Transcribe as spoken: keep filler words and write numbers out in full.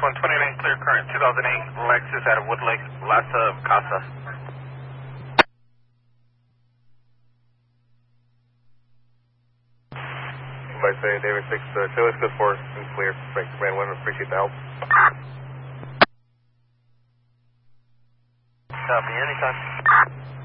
one twenty-nine, clear current, two thousand eight, Lexus out of Woodlake, Lhasa Casa. By say David six, uh, Chili's good four, and clear. Thanks, man one, appreciate the help. Copy, anytime.